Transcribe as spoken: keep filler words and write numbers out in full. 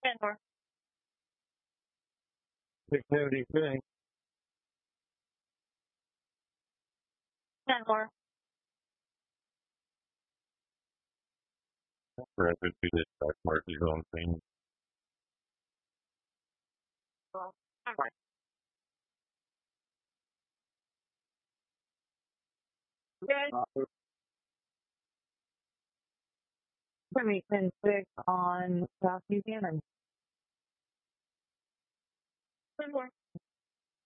ten more. six seventy-six. ten more. Rapid to this back mark is on scene. ten more. Good. Twenty ten six on South Buchanan. ten more.